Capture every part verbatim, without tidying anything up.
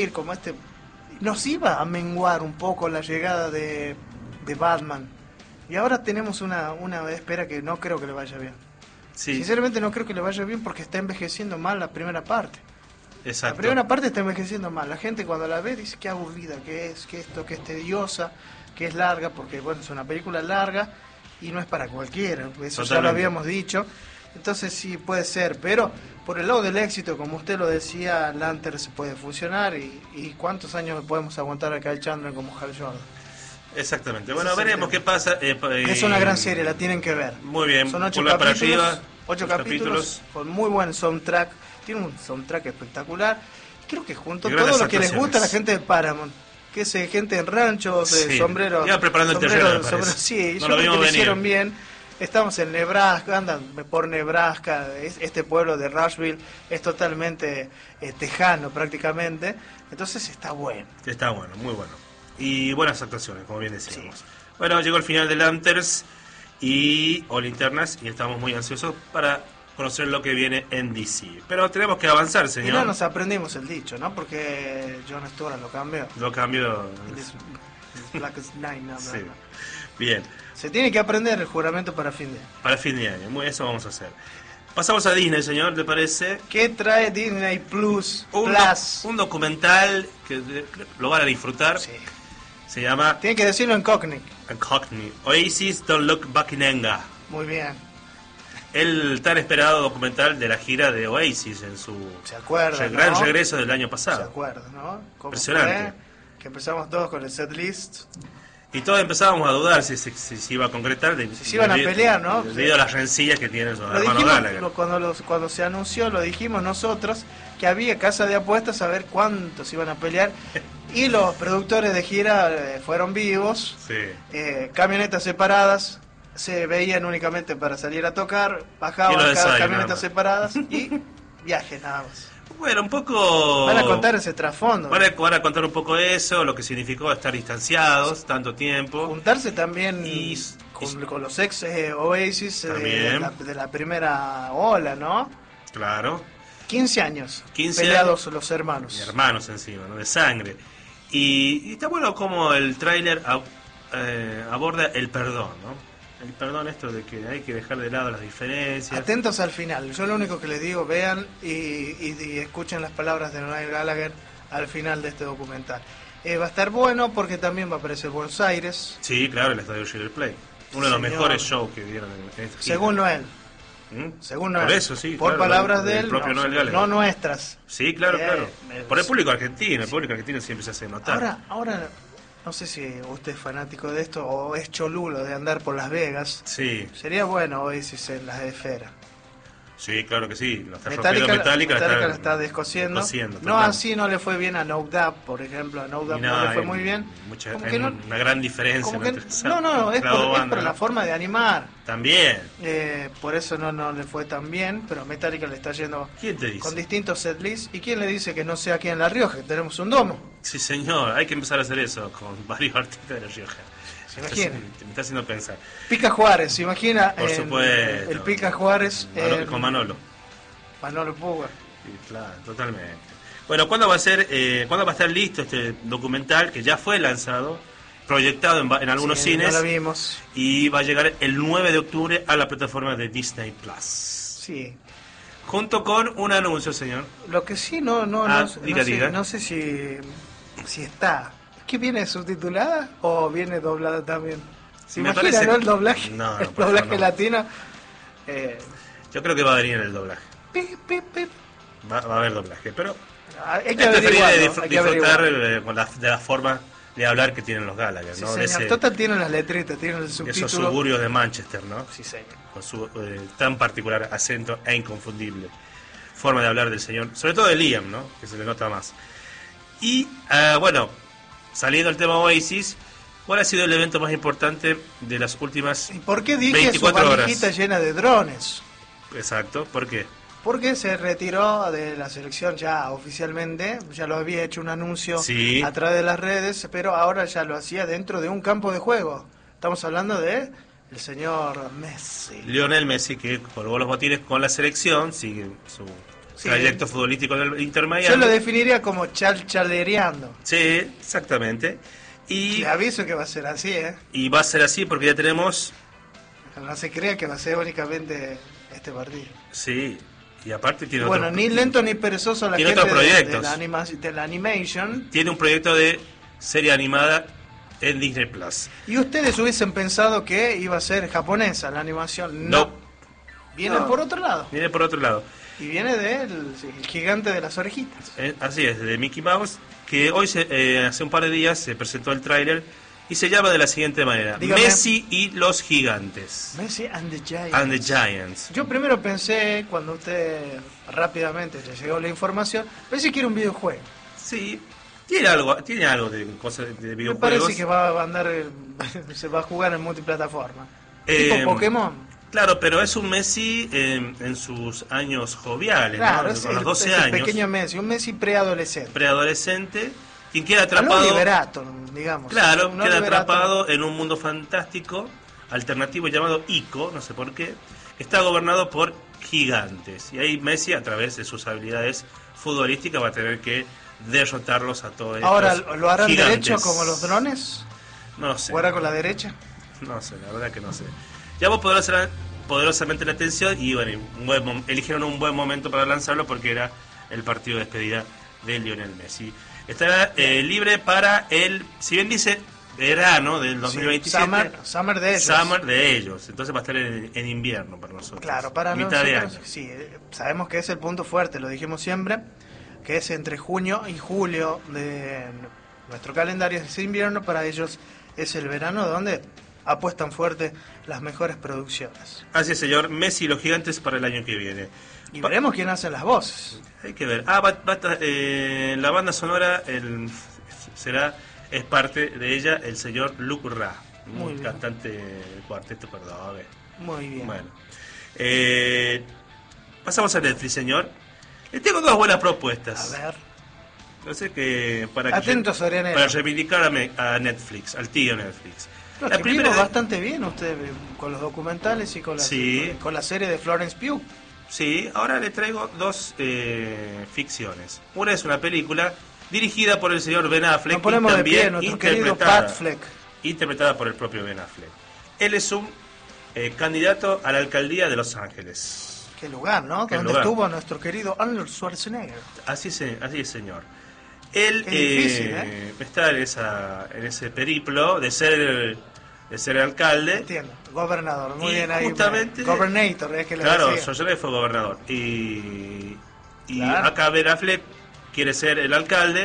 como este, nos iba a menguar un poco la llegada de, de Batman. Y ahora tenemos una, una espera que no creo que le vaya bien. Sí. Sinceramente no creo que le vaya bien porque está envejeciendo mal la primera parte. Exacto. La primera parte está envejeciendo mal. La gente cuando la ve dice que aburrida que es, que esto, que es tediosa, que es larga, porque bueno, es una película larga y no es para cualquiera, eso Totalmente. ya lo habíamos dicho. Entonces sí puede ser, pero por el lado del éxito, como usted lo decía, Lantern se puede fusionar y, y cuántos años podemos aguantar a Kyle Chandler como Hal Jordan. Exactamente. Bueno, Ese es el veremos tema. qué pasa. Eh, eh, Es una gran serie, la tienen que ver. Muy bien. Son ocho pulgar para capítulos, arriba, ocho los capítulos, con muy buen soundtrack. Tiene un soundtrack espectacular. Creo que junto Y todo grandes lo que les gusta a la actuaciones. gente de Paramount, que es eh, gente en ranchos, de Sí. sombreros, Iba preparando el sombreros, tercero, me sombreros, parece. sí, No yo lo creo que vimos lo venir. hicieron bien. Estamos en Nebraska, andan por Nebraska, es- este pueblo de Rushville es totalmente eh, tejano prácticamente, entonces está bueno. Está bueno, muy bueno. Y buenas actuaciones, como bien decíamos. Bueno, llegó el final de Lanterns y o Linternas y estamos muy ansiosos para conocer lo que viene en D C. Pero tenemos que avanzar, Y señor. no nos aprendimos el dicho, ¿no? Porque John Stewart lo cambió. Lo cambio. This- this Blackest Night, no, no, Sí. no. Bien. Se tiene que aprender el juramento para fin de año. Para fin de año, muy- eso vamos a hacer. Pasamos a Disney, señor, ¿le parece? ¿Qué trae Disney Plus? Un, Plus. doc- un documental que de- lo van a disfrutar. Sí. Se llama Tiene que decirlo en Cockney. Cockney. Oasis Don't Look Back in Anger. Muy bien. El tan esperado documental de la gira de Oasis en su ¿Se acuerda, re- gran no? regreso del año ¿Se pasado. acuerda, no? ¿Cómo Impresionante. fue? Que empezamos todos con el set list. Y todos empezábamos a dudar si se, si se iba a concretar. De, Si se iban a debido- pelear, ¿no? Debido a las rencillas que tienen sus Lo hermanos dijimos Gallagher. lo- cuando, los- cuando se anunció, lo dijimos nosotros, que había casa de apuestas a ver cuántos iban a pelear. Y los productores de gira eh, fueron vivos. Sí. Eh, camionetas separadas, se veían únicamente para salir a tocar, Y bajaban los cada ensayos, nada camionetas más. separadas y viajes nada más. Bueno, un poco... Van a contar ese trasfondo. Van a, van a contar un poco eso, lo que significó estar distanciados tanto tiempo. Juntarse también Y- con, y- con los ex eh, Oasis eh, de, También. la, de la primera ola, ¿no? Claro. quince años quince peleados los hermanos. Y hermanos encima, ¿no? De sangre. Y, y está bueno como el tráiler ab- eh, aborda el perdón, ¿no? El perdón, esto de que hay que dejar de lado las diferencias. Atentos al final. Yo lo único que les digo, vean y, y- y escuchen las palabras de Noel Gallagher al final de este documental. Eh, va a estar bueno porque también va a aparecer Buenos Aires, Sí, claro, el estadio River Plate. Uno de los Señor. mejores shows que dieron en, en esta gira. según Noel. ¿Mm? Según Noel. Por eso, sí. Por claro, palabras del- de del él, propio no, Noel Gallagher. no nuestras. Sí, claro, Eh, claro. eh, Por el público argentino, el público argentino siempre se hace notar. Ahora, ahora, no sé si usted es fanático de esto o es cholulo de andar por Las Vegas. Sí, Sería bueno Oasis en las esferas. sí, claro que sí. Lo está Metallica, rompiendo Metallica, Metallica la la está descosiendo. descosiendo, No total. así no le fue bien a No Doubt, por ejemplo. A No Doubt Y no, nada, le fue hay muy bien. mucha- Como hay que no- una gran diferencia. como que- entre esa- no, no, es las por, dos es bandas, por la ¿no? forma de animar. También. Eh, por eso no, no le fue tan bien, pero Metallica le está yendo ¿Quién te dice? con distintos setlists. ¿Y quién le dice que no sea aquí en La Rioja, que tenemos un domo? Sí, señor, hay que empezar a hacer eso con varios artistas de La Rioja. ¿Se Me imagina? está- Me está haciendo pensar. Pica Juárez, ¿se imagina? Por en- supuesto. El Pica Juárez Manolo- en con Manolo. Manolo Puga. Sí, claro, totalmente. Bueno, ¿cuándo va a ser, eh, cuándo va a estar listo este documental que ya fue lanzado, proyectado en, va- en algunos Sí, cines no lo vimos. y va a llegar el nueve de octubre a la plataforma de Disney Plus? Sí. Junto con un anuncio, señor. Lo que sí no no Ah, no, diga, no sé, diga. no sé si si está. ¿Qué viene subtitulada o viene doblada también? ¿Se Me imagina, parece- no, el doblaje? No, no, el por doblaje favor, no. latino. Eh, Yo creo que va a venir el doblaje. pip, pip, pip. Va, va a haber doblaje, pero Ah, Hay que es preferible averiguarlo, disfr- hay que disfrutar averiguarlo. eh, con la, de la forma de hablar que tienen los Gallagher, Sí, ¿no? De señor. ese- Total tiene las letritas, tiene el esos subtítulo. suburbios de Manchester, ¿no? Sí, señor. Con su eh, tan particular acento e inconfundible forma de hablar del señor, sobre todo de Liam, ¿no? Que se le nota más. Y, ah, bueno, saliendo del tema Oasis, ¿cuál ha sido el evento más importante de las últimas... ¿Y por qué dije su veinticuatro horas? valijita llena de drones? Exacto, ¿por qué? Porque se retiró de la selección ya oficialmente, ya lo había hecho un anuncio Sí. a través de las redes, pero ahora ya lo hacía dentro de un campo de juego. Estamos hablando de el señor Messi. Lionel Messi, que colgó los botines con la selección, sigue su Sí. trayecto futbolístico del Inter Miami. Yo lo definiría como chalchalereando. Sí, exactamente. Y, Le aviso que va a ser así, ¿eh? y va a ser así porque ya tenemos... No se crea que va a ser únicamente este partido. Sí, y aparte tiene Bueno, otro, ni lento ni perezoso la tiene gente otros de, de, proyectos. la anima, de la animation. Tiene un proyecto de serie animada en Disney Plus. ¿Y ustedes hubiesen pensado que iba a ser japonesa la animación? No. No. Viene No. por otro lado. Viene por otro lado. Y viene del sí, el gigante de las orejitas. Eh, así es, de Mickey Mouse, que hoy, se, eh, hace un par de días, se presentó el tráiler y se llama de la siguiente manera: Dígame. Messi y los gigantes. Messi and the Giants. And the Giants. Yo primero pensé, cuando usted rápidamente le llegó la información, pensé que era un videojuego. Sí, tiene algo, tiene algo de cosas de Me videojuegos. parece que va a andar, eh, se va a jugar en multiplataforma. Eh, Tipo Pokémon. Claro, pero es un Messi eh, en sus años joviales, Claro, ¿no? es, Con el, los doce es el años, pequeño Messi, un Messi preadolescente. preadolescente, quien queda A lo atrapado, Liberato, digamos. claro, Un queda Liberato. atrapado en un mundo fantástico, alternativo llamado Ico, no sé por qué, está gobernado por gigantes. Y ahí Messi, a través de sus habilidades futbolísticas, va a tener que derrotarlos a todos Ahora, estos ¿lo harán gigantes. derecho como los drones? No sé. ¿O hará con la derecha? No sé, la verdad que no sé. Llamó poderosa- poderosamente la atención y bueno, un buen mom- eligieron un buen momento para lanzarlo porque era el partido de despedida de Lionel Messi. Estará eh, libre para el, si bien dice verano del dos mil veintisiete, Sí, summer, summer de ellos. summer de ellos. Entonces va a estar en, en invierno para nosotros. Claro, para mitad de nosotros, año. sí, eh, sabemos que es el punto fuerte, lo dijimos siempre, que es entre junio y julio de nuestro calendario es invierno, para ellos es el verano donde apuestan fuerte las mejores producciones. Así es, señor. Messi y los gigantes para el año que viene. Y Pa- veremos quién hace las voces. Hay que ver. Ah, va, va a ta- eh, la banda sonora el, será es parte de ella el señor Luke Ra, Muy un bien. cantante del cuarteto Córdoba. Muy bien. Bueno, eh, pasamos a Netflix, señor. Le tengo dos buenas propuestas. A ver. No sé que para que Atentos, Orianero. para reivindicar a, me- a Netflix, al tío Netflix. No, La que primera vino de- bastante bien usted eh, con los documentales y con la, Sí. con la serie de Florence Pugh. Sí, ahora le traigo dos eh, ficciones. Una es una película dirigida por el señor Ben Affleck Nos ponemos y de pie, también nuestro querido interpretada, Pat Fleck. interpretada por el propio Ben Affleck. Él es un eh, candidato a la alcaldía de Los Ángeles. Qué lugar, ¿no? Qué Donde lugar. estuvo nuestro querido Arnold Schwarzenegger. Así es, así es, señor. Él Qué difícil, eh, está en, esa, en ese periplo de ser de ser alcalde. Entiendo. Gobernador, muy Y bien ahí. justamente- Governator, es que le Claro, decía. Schwarzenegger fue gobernador. Y, y Claro. acá Ben Affleck quiere ser el alcalde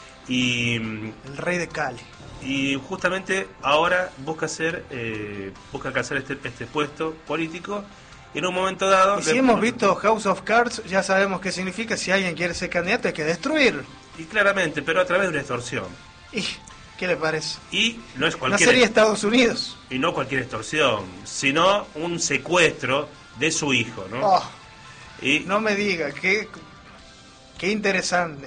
y, El rey de Cali. y justamente ahora busca ser eh, busca alcanzar este, este puesto político y en un momento dado Y si le- hemos visto House of Cards, ya sabemos qué significa. Si alguien quiere ser candidato, hay que destruirlo. y claramente, pero a través de una extorsión. ¿Y qué le parece? Y no es Una cualquier serie de Estados Unidos. y no cualquier extorsión, sino un secuestro de su hijo, ¿no? Oh, y, no me diga, qué, qué interesante.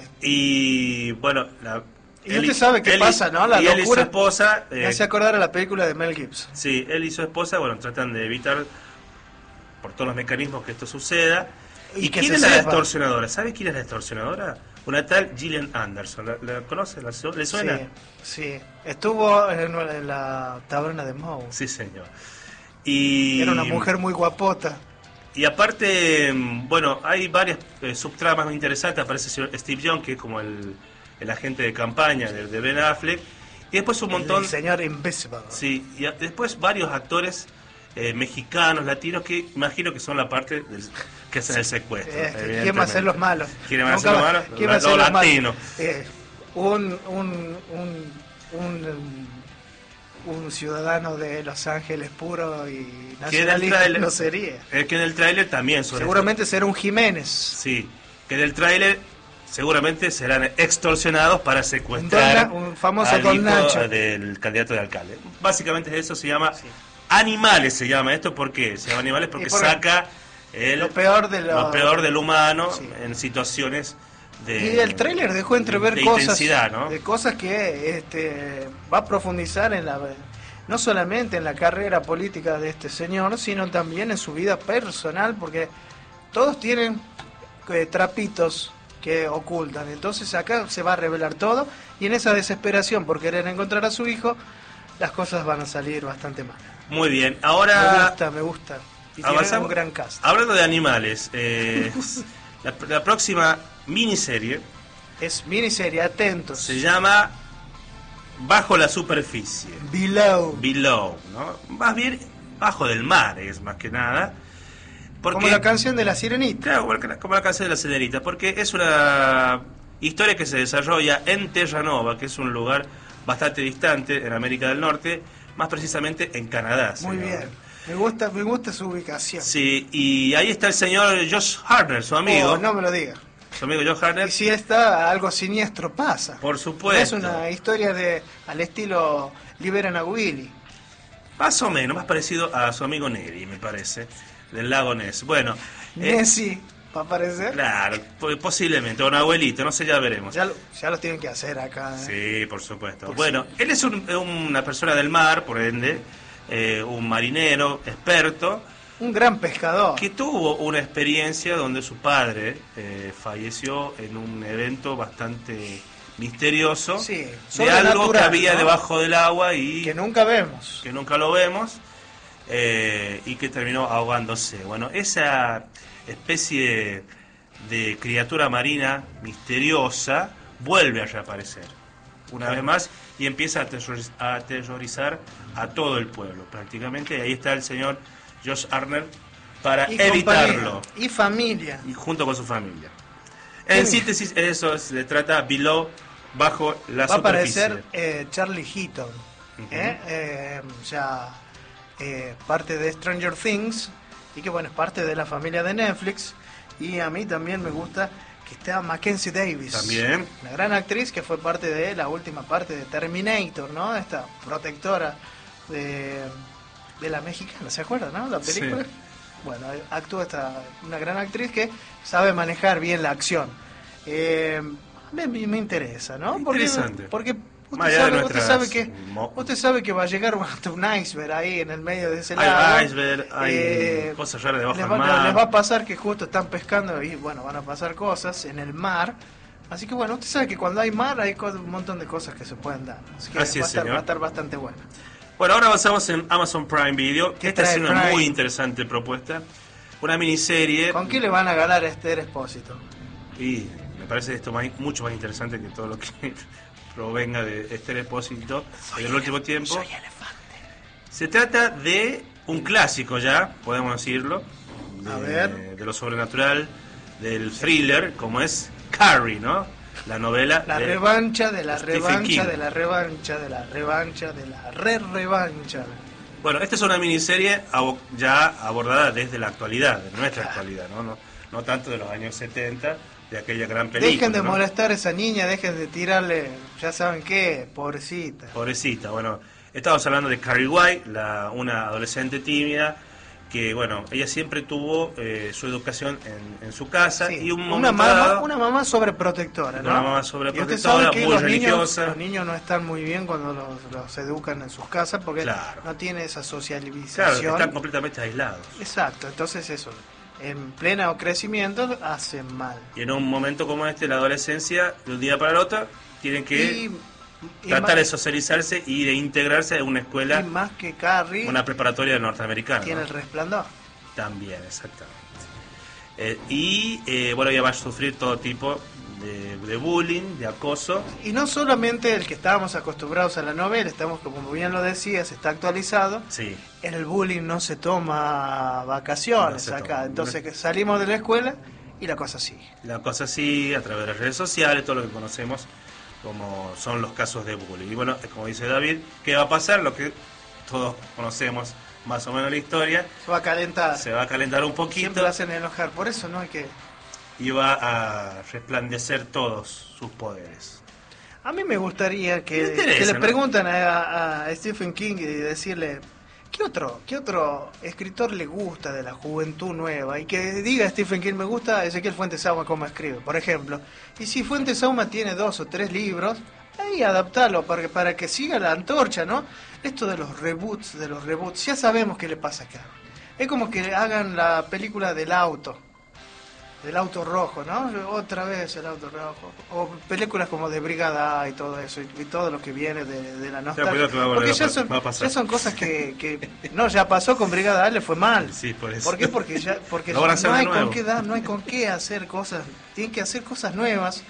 y bueno, la, Y usted sabe qué él y- pasa, ¿no? La y él y su locura. esposa, Me eh, hace acordar a la película de Mel Gibson. sí, él y su esposa, bueno, tratan de evitar por todos los mecanismos que esto suceda. Y ¿Y, que quién se es la sepa. extorsionadora? ¿Sabe quién es la extorsionadora? Una tal Gillian Anderson. ¿La, la conoce? ¿La su- ¿Le suena? Sí, sí. Estuvo en, en la taberna de Moe. Sí, señor. Y, Era una mujer muy guapota. Y aparte, mm, bueno, hay varias eh, subtramas muy interesantes. Aparece el señor Steve Young, que es como el, el agente de campaña de, de Ben Affleck. Y después un montón... El señor Invisible. Sí, y a- después varios actores eh, mexicanos, latinos, que imagino que son la parte del- que hacen el secuestro. Eh, ¿Quién va a evidentemente. ser los malos? ¿Quiénes van a Nunca ser los va- malos? ¿Quién va a Los ser los malos? latinos. Eh, un, un, un, un, un ciudadano de Los Ángeles puro y Que en el nacionalista tráiler- no sería. Es que en el tráiler también son... Seguramente será un Jiménez. Sí, que en el tráiler seguramente serán extorsionados para secuestrar Un don- un famoso al don hijo Nacho. del candidato de alcalde. Básicamente eso se llama animales, se llama esto, ¿por qué? Se llama animales porque Y por- saca el, Lo peor de lo, lo peor del humano Sí. en situaciones de... Y el tráiler dejó entrever de cosas, intensidad, ¿no? de cosas que este, va a profundizar en la, no solamente en la carrera política de este señor, sino también en su vida personal, porque todos tienen eh, trapitos que ocultan. Entonces acá se va a revelar todo y en esa desesperación por querer encontrar a su hijo, las cosas van a salir bastante mal. Muy bien, ahora... Me gusta, me gusta. Y tiene un gran cast. Hablando de animales, eh, la, la próxima miniserie... Es miniserie, atentos. Se llama Bajo la Superficie. Below. Below, ¿no? Más bien, bajo del mar, es más que nada. Porque, como la canción de la Sirenita. Claro, como la, como la canción de la Sirenita, porque es una historia que se desarrolla en Terranova, que es un lugar bastante distante en América del Norte, más precisamente en Canadá. Muy bien, me gusta, me gusta su ubicación. Sí, y ahí está el señor Josh Hartnett, su amigo. Oh, no me lo diga. Su amigo Josh Hartnett. Y si está algo siniestro pasa. Por supuesto. Es una historia de al estilo Liberan a Willy. Más o menos, más parecido a su amigo Neri, me parece, del lago Ness. Bueno, Nessie, eh, ¿va a aparecer? Claro, posiblemente, o un abuelito, no sé, ya veremos. Ya lo, ya lo tienen que hacer acá. ¿eh? Sí, por supuesto. Por bueno, sí. Él es un, una persona del mar, por ende, eh, un marinero experto. Un gran pescador. Que tuvo una experiencia donde su padre eh, falleció en un evento bastante misterioso, sí, de algo que había, ¿no?, debajo del agua y que nunca vemos. Que nunca lo vemos eh, y que terminó ahogándose. Bueno, esa especie de criatura marina misteriosa vuelve a reaparecer una claro. vez más y empieza a aterroriz- a aterrorizar a todo el pueblo prácticamente. Y ahí está el señor Josh Hartnett para y evitarlo. Y familia. Y junto con su familia. En sí. síntesis, eso se trata Below, bajo la Va superficie. Va a aparecer eh, Charlie Heaton, uh-huh. eh, eh, ya eh, parte de Stranger Things, y que bueno, es parte de la familia de Netflix. Y a mí también me gusta que esté Mackenzie Davis. También. Una gran actriz que fue parte de la última parte de Terminator, ¿no? Esta protectora de... de la mexicana, ¿se acuerdan, no? La película. Sí. Bueno, actúa esta una gran actriz que sabe manejar bien la acción. Eh, me, me interesa, ¿no? Interesante. Porque, porque usted, sabe, usted sabe que usted sabe que va a llegar un iceberg ahí en el medio de ese lago. Hay iceberg, hay eh, cosas raras debajo del mar. Les va a pasar que justo están pescando y bueno, van a pasar cosas en el mar. Así que bueno, usted sabe que cuando hay mar hay un montón de cosas que se pueden dar. Así que Así va, es, a estar, señor. va a estar bastante bueno. Bueno, ahora avanzamos en Amazon Prime Video. Esta es una Prime? muy interesante propuesta. Una miniserie. ¿Con qué le van a ganar a Esther Espósito? Y me parece esto más, mucho más interesante que todo lo que provenga de Esther Espósito en el último tiempo. Soy elefante. Se trata de un clásico ya, podemos decirlo. De, a ver. De lo sobrenatural, del thriller, como es Carrie, ¿no? La novela la de revancha de la Stephen revancha King. de la revancha de la revancha de la re revancha. Bueno, esta es una miniserie ya abordada desde la actualidad, de nuestra actualidad, ¿no? No, no tanto de los años setenta, de aquella gran película. Dejen de ¿no? molestar a esa niña, dejen de tirarle, ya saben qué, pobrecita. Pobrecita, bueno, estamos hablando de Carrie White, la, una adolescente tímida, que bueno, ella siempre tuvo eh, su educación en, en su casa, sí, y un una mamá, dado, una mamá sobreprotectora, ¿no? Una mamá sobreprotectora, y usted sabe que muy los religiosa. Niños, los niños no están muy bien cuando los, los educan en sus casas porque claro. no tiene esa socialización. Claro, están completamente aislados. Exacto, entonces eso, en pleno crecimiento hacen mal. Y en un momento como este, la adolescencia, de un día para el otro, tienen que y, y tratar más, de socializarse y de integrarse en una escuela, y más que Carrie, una preparatoria norteamericana. Tiene ¿no? El Resplandor. También, exactamente. Eh, y eh, bueno, ella va a sufrir todo tipo de, de bullying, de acoso. Y no solamente el que estábamos acostumbrados a la novela, estamos, como bien lo decías, está actualizado. Sí. En el bullying no se toma vacaciones no se acá. Toma. Entonces que salimos de la escuela y la cosa sigue. La cosa sigue a través de las redes sociales, todo lo que conocemos como son los casos de bullying. Y bueno, como dice David, ¿qué va a pasar? Lo que todos conocemos más o menos la historia. Se va a calentar. Se va a calentar un poquito. Siempre lo hacen enojar, por eso no hay que... Y va a resplandecer todos sus poderes. A mí me gustaría que, me interesa, que le ¿no? preguntan a, a Stephen King y decirle, ¿qué otro, ¿qué otro escritor le gusta de la juventud nueva? Y que diga Stephen King, me gusta Ezequiel Fuentes Sauma cómo escribe, por ejemplo. Y si Fuentes Sauma tiene dos o tres libros, ahí adaptarlo para que, para que siga la antorcha, ¿no? Esto de los reboots, de los reboots, ya sabemos qué le pasa acá. Es como que hagan la película del auto. del auto rojo, ¿no? Otra vez el auto rojo. O películas como de Brigada A y todo eso, y, y todo lo que viene de, de la nostalgia. Porque ya son, ya son cosas que, que... No, ya pasó con Brigada A, le fue mal. Sí, por eso. ¿Por qué? Porque, ya, porque no, no, hay con qué dar, no hay con qué hacer cosas. Tienen que hacer cosas nuevas.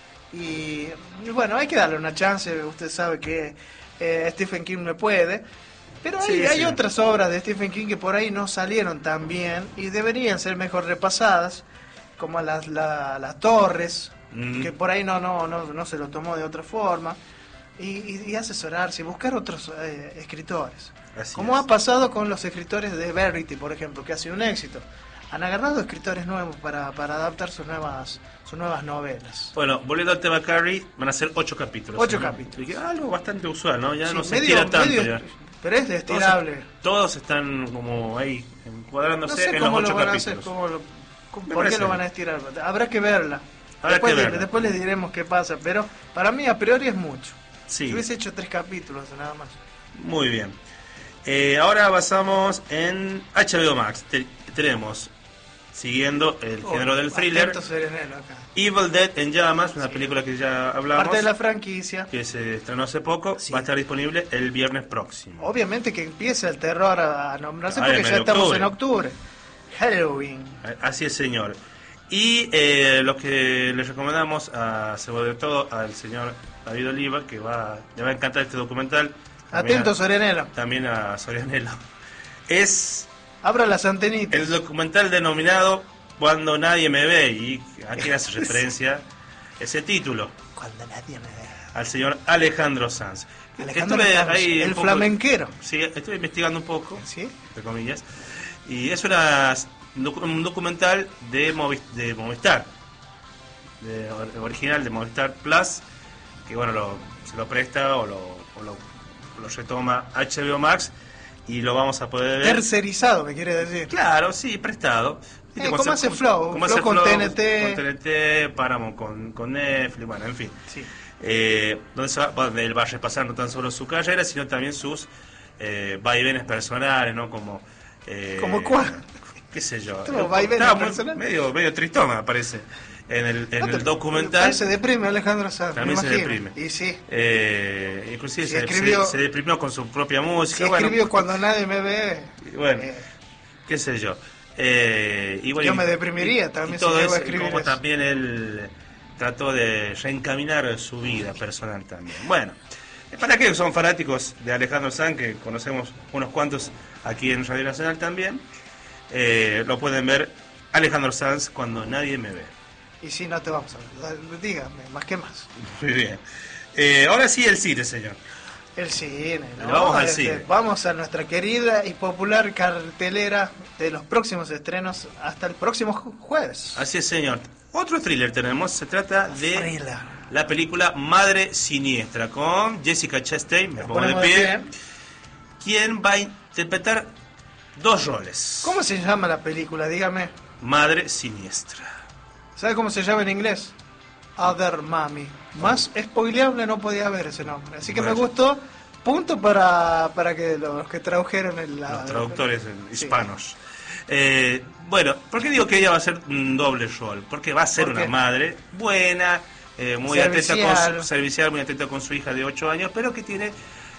Y, y bueno, hay que darle una chance. Usted sabe que eh, Stephen King no puede. Pero hay, sí, hay sí. otras obras de Stephen King que por ahí no salieron tan bien y deberían ser mejor repasadas, como las la, las Torres, mm. que por ahí no, no, no, no se lo tomó de otra forma, y, y, y asesorarse, y buscar otros eh, escritores. Así como es. Ha pasado con los escritores de Verity, por ejemplo, que ha sido un éxito. Han agarrado escritores nuevos para, para adaptar sus nuevas sus nuevas novelas. Bueno, volviendo al tema Carrie, van a ser ocho capítulos. Ocho ¿no? capítulos. Y algo bastante usual, ¿no? Ya sí, no se medio, estira tanto. Medio, ya. Pero es estirable. Todos, todos están como ahí, encuadrándose no sé en cómo los ocho lo van capítulos. A hacer, cómo lo, cómo, ¿Por qué lo van a estirar? Habrá que verla. Habrá después, que verla. después les diremos qué pasa, pero para mí a priori es mucho. Sí. Si hubiese hecho tres capítulos nada más. Muy bien. Eh, ahora basamos en H B O Max. Te, tenemos, siguiendo el oh, género del thriller, Evil Dead en Llamas, una sí. película que ya hablamos. Parte de la franquicia. Que se estrenó hace poco, sí. va a estar disponible el viernes próximo. Obviamente que empieza el terror a, a nombrarse Ay, porque ya estamos octubre. en octubre. Halloween. Así es, señor. Y eh, lo que les recomendamos, a, sobre todo al señor David Oliva, que va, le va a encantar este documental. Atento, a, Sorianelo. También a Sorianelo. Es... Abra las antenitas. El documental denominado Cuando nadie me ve, y aquí hace referencia ese título. Cuando nadie me ve. Al señor Alejandro Sanz. Alejandro Sanz, ahí el poco, flamenquero. Sí, estoy investigando un poco, ¿sí? entre comillas. Y es una, un documental de, Movi, de Movistar, de, original de Movistar Plus, que bueno, lo, se lo presta o lo, o lo, lo retoma H B O Max. Y lo vamos a poder ver. Tercerizado, me quiere decir. Claro, sí, prestado. Eh, ¿Cómo hace Flow? Como Flow hace con Flow, T N T. Con T N T, Paramount con, con Netflix, bueno, en fin. Sí. Eh, donde, se va, donde él va a repasar no tan solo su carrera, sino también sus eh, vaivenes personales, ¿no? Como... Eh, ¿Como cuál? ¿Qué sé yo? ¿Cómo vaivenes personales? Medio, medio tristón, me parece. En el, en el documental se deprime Alejandro Sanz, también se deprime y sí eh, inclusive se, escribió, se, se deprimió con su propia música, escribió bueno, Cuando nadie me ve, bueno, eh. qué sé yo, eh, y bueno, yo me deprimiría y, también y todo si eso, a escribir como eso. También él trató de reencaminar su vida personal también. Bueno, para aquellos que son fanáticos de Alejandro Sanz, que conocemos unos cuantos aquí en Radio Nacional también, eh, lo pueden ver. Alejandro Sanz, Cuando nadie me ve. Y si no te vamos a ver, dígame, más que más. Muy bien. Eh, ahora sí el cine, señor. El cine, ¿no? Vamos al Desde, cine. Vamos a nuestra querida y popular cartelera de los próximos estrenos hasta el próximo jueves. Así es, señor. Otro thriller tenemos, se trata de thriller. La película Madre Siniestra, con Jessica Chastain, me pongo de pie, de pie, quien va a interpretar dos roles. ¿Cómo se llama la película? Dígame. Madre Siniestra. ¿Sabe cómo se llama en inglés? Other Mommy. Más spoileable no podía haber ese nombre. Así que bueno, me gustó. Punto para, para que los que tradujeron el... Los traductores hispanos. Sí. Eh, bueno, ¿por qué digo que ella va a ser un doble rol? Porque va a ser una madre buena, eh, muy servicial. atenta con su, servicial, muy atenta con su hija de ocho años, pero que tiene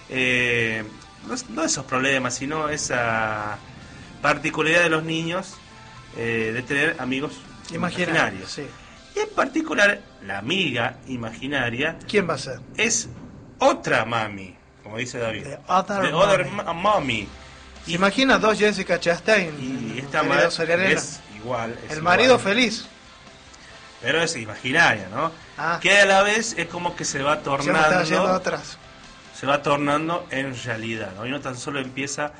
eh, no, no esos problemas, sino esa particularidad de los niños eh, de tener amigos Imaginario, imaginarios. Sí. Y en particular, la amiga imaginaria... ¿Quién va a ser? Es otra mami, como dice David. The Other, The other Mommy. ¿Se imagina dos Jessica Chastain? Y esta madre es igual. Es el marido igual, feliz. Pero es imaginaria, ¿no? Ah. Que a la vez es como que se va tornando... Se, atrás. se va tornando en realidad, ¿no? Y no tan solo empieza...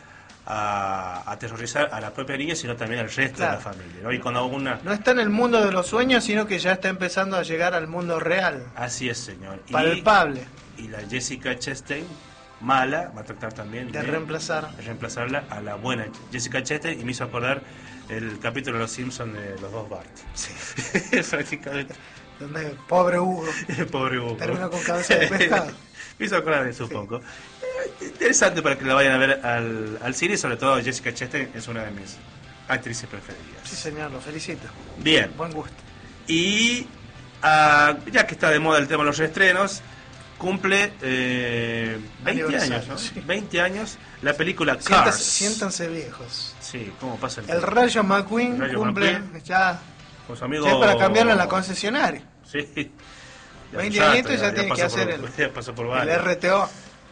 a aterrorizar a la propia niña, sino también al resto claro. de la familia, ¿no? Y cuando una... No está en el mundo de los sueños, sino que ya está empezando a llegar al mundo real. Así es, señor. Palpable. Y, y la Jessica Chastain, mala, va a tratar también de, de reemplazar de reemplazarla a la buena Jessica Chastain, y me hizo acordar el capítulo de Los Simpsons de los dos Bart. Sí. Prácticamente. Donde pobre Hugo. Pobre Hugo. Terminó con cabeza de pescado. Me hizo acordar de eso un sí. poco. Interesante para que la vayan a ver al, al cine, y sobre todo Jessica Chastain es una de mis actrices preferidas. Sí, señor, lo felicito. Bien. Buen gusto. Y uh, ya que está de moda el tema de los estrenos, cumple eh, veinte años, ¿no? Sí. veinte años la película Cars. Siéntanse, siéntanse viejos. Sí, ¿cómo pasa el El Rayo McQueen El Rayo cumple McQueen. ya, con su amigo... ya es para cambiarlo en la concesionaria. Sí. veinte añitos y ya tiene que pasó hacer por- el, ya pasó por el varios. R T O.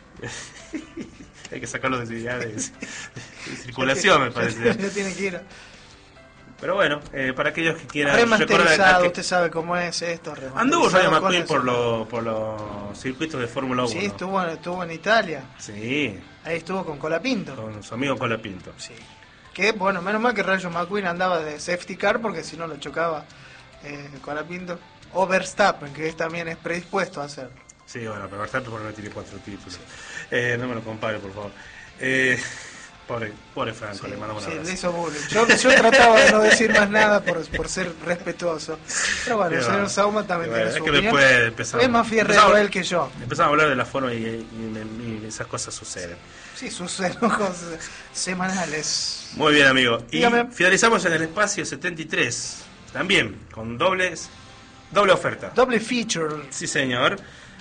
Hay que sacarlo de, ya de, de circulación, me parece. Ya tiene que ir. Pero bueno, eh, para aquellos que quieran recordar Remasterizado, que usted sabe cómo es esto. anduvo Rayo remasterizado con McQueen eso. por, lo- por los circuitos de Fórmula uno. Sí, estuvo, estuvo en Italia. Sí, Ahí estuvo con Colapinto. con su amigo Colapinto. Sí. Que bueno, menos mal que Rayo McQueen andaba de safety car porque si no lo chocaba eh, Colapinto. O Verstappen, que es, también es predispuesto a hacerlo. Sí, bueno, pero Verstappen por no tiene cuatro títulos. Eh, no me lo compare, por favor. Eh, pobre, pobre Franco, Sí, le mandamos un sí, abrazo. le hizo bullying. Yo, yo trataba de no decir más nada por, por ser respetuoso. Pero bueno, Qué el señor va. Sauma también Qué va. tiene Es su que opinión. después empezamos- Es más fierrero empezamos- él que yo. Empezamos a hablar de la forma y, y- y esas cosas suceden. Sí, sus enojos semanales. Muy bien, amigo. Y Dígame. finalizamos en el espacio setenta y tres. También, con dobles, doble oferta. Doble feature. Sí, señor.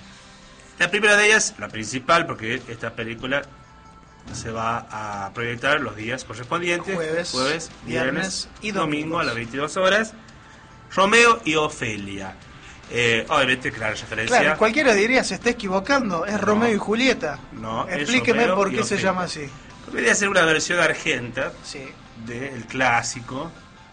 La primera de ellas, la principal, porque esta película se va a proyectar los días correspondientes. Jueves, viernes, viernes y domingo domingos. a las veintidós horas. Romeo y Ofelia. Eh, obviamente, clara referencia. Claro, cualquiera diría se está equivocando. Es No. Romeo y Julieta. No, es Explíqueme Romeo por y qué se Ofelia. llama así. Podría ser una versión argenta Sí. del clásico,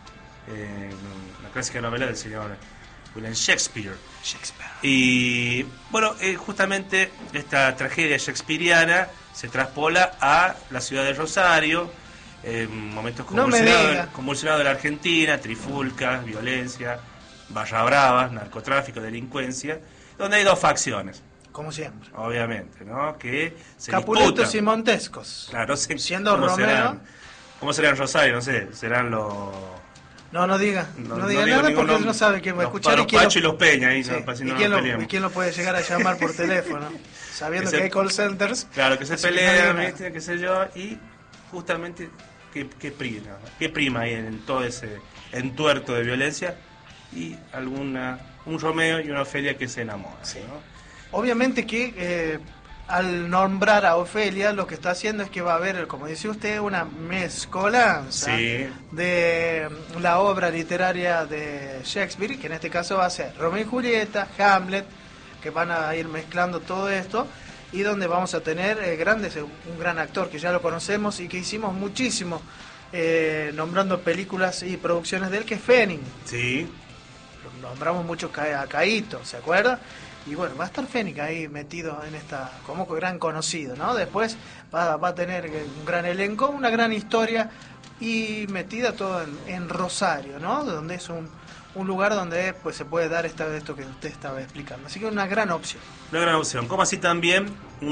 eh, la clásica novela del señor William Shakespeare. Shakespeare. Y bueno, eh, justamente esta tragedia shakespeariana se traspola a la ciudad de Rosario, eh, momentos No me convulsionados, diga. convulsionados de la Argentina, trifulcas, violencia, barra bravas, narcotráfico, delincuencia, donde hay dos facciones, Como siempre. obviamente, ¿no? Que se Capuletos disputan. y Montescos. Claro, se- Siendo ¿cómo Romeo. serán? ¿Cómo serán Rosario? No sé, serán los... No, no diga. No, no diga digo nada ningún porque nombre. no sabe quién va a Los escuchar. Pablo y quién lo- Pacho y los Peña, ahí, Sí, no, para si ¿Y, no quién nos lo, peleamos. y quién lo puede llegar a llamar por teléfono? Sabiendo Ese- que hay call centers. Claro, que se Así que no diga pelean, nada. ¿viste? Qué sé yo, y justamente, ¿qué, qué prima? ¿Qué prima hay en todo ese entuerto de violencia? Y alguna, un Romeo y una Ofelia que se enamoran, ¿no? Obviamente que eh, al nombrar a Ofelia lo que está haciendo es que va a haber, como dice usted, una mezcolanza Sí. de la obra literaria de Shakespeare, que en este caso va a ser Romeo y Julieta, Hamlet, que van a ir mezclando todo esto, y donde vamos a tener eh, grandes, un gran actor que ya lo conocemos y que hicimos muchísimo eh, nombrando películas y producciones de él, que es Fanning. Sí, Nombramos mucho Ca- a Caíto, ¿se acuerda? Y bueno, va a estar Fénix ahí metido en esta, como gran conocido, ¿no? Después va, va a tener un gran elenco, una gran historia y metida todo en, en Rosario, ¿no? Donde es un, un lugar donde pues se puede dar esta, esto que usted estaba explicando. Así que una gran opción. una gran opción. Como así también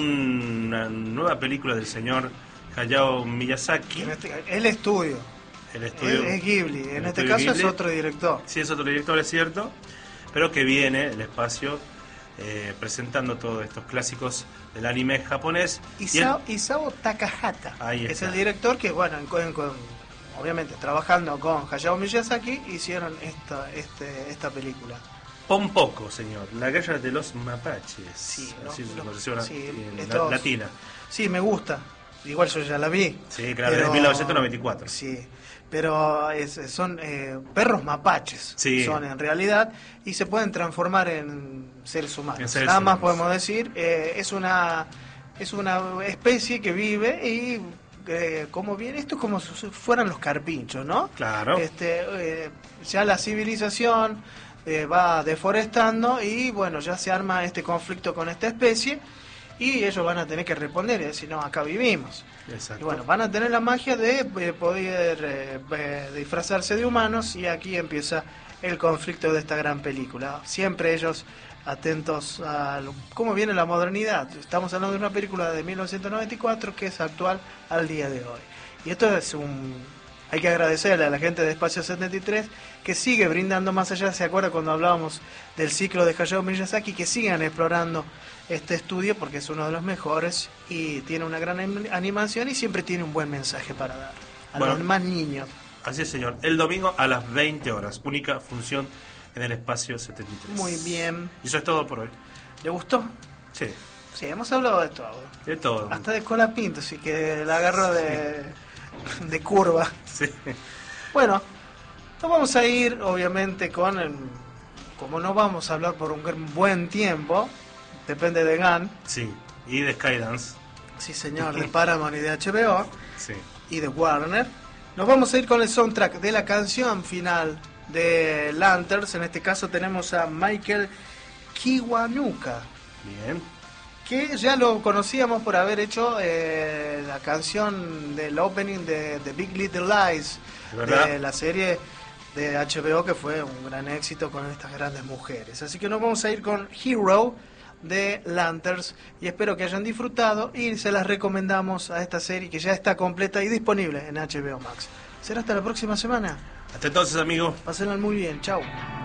una nueva película del señor Hayao Miyazaki, En este- el estudio, el es, estudio... es Ghibli, en el este estudio caso Ghibli. es otro director. Sí, es otro director, es cierto, pero que viene el espacio eh, presentando todos estos clásicos del anime japonés. Y Isao, Isao Takahata, Ahí que es está. el director que, bueno, en- en- con- obviamente trabajando con Hayao Miyazaki, hicieron esta, este, esta película. Pompoco, señor, la guerra de los mapaches. Sí, así ¿no? es Lo- la versión sí, en la- estos- latina. Sí, me gusta. Igual yo ya la vi. Sí, claro, pero- es mil novecientos noventa y cuatro. Sí, pero es- son eh, perros mapaches, Sí. son en realidad, y se pueden transformar en seres humanos. En seres Nada más humanos. podemos decir, eh, es una es una especie que vive y eh, como bien, esto es como si fueran los carpinchos, ¿no? Claro. Este, eh, ya la civilización eh, va deforestando y bueno, ya se arma este conflicto con esta especie y ellos van a tener que responder y decir, no, acá vivimos. Exacto. Y bueno, van a tener la magia de eh, poder eh, eh, disfrazarse de humanos y aquí empieza el conflicto de esta gran película. Siempre ellos atentos a lo- cómo viene la modernidad. Estamos hablando de una película de mil novecientos noventa y cuatro que es actual al día de hoy. Y esto es un... Hay que agradecerle a la gente de Espacio setenta y tres que sigue brindando más allá. ¿Se acuerda cuando hablábamos del ciclo de Hayao Miyazaki? Que sigan explorando este estudio porque es uno de los mejores y tiene una gran anim- animación y siempre tiene un buen mensaje para dar a Bueno. los más niños. Así es, señor. El domingo a las veinte horas. Única función en el espacio setenta y tres. Muy bien. Y eso es todo por hoy. ¿Le gustó? Sí. Sí, hemos hablado de todo. De todo. Hasta de Cola Pinto, sí que la agarro de, de curva. Sí. Bueno, nos vamos a ir, obviamente, con el, como no vamos a hablar por un buen tiempo, depende de Gunn. Sí. Y de Skydance. Sí, señor, de Paramount y de H B O. Sí. Y de Warner. Nos vamos a ir con el soundtrack de la canción final de Lanterns. En este caso tenemos a Michael Kiwanuka, Bien. que ya lo conocíamos por haber hecho eh, la canción del opening de The Big Little Lies, ¿verdad? de la serie de H B O, que fue un gran éxito con estas grandes mujeres. Así que nos vamos a ir con Hero de Lanterns y espero que hayan disfrutado y se las recomendamos a esta serie que ya está completa y disponible en H B O Max. Será hasta la próxima semana. Hasta entonces, amigos. Pásenla muy bien. Chao.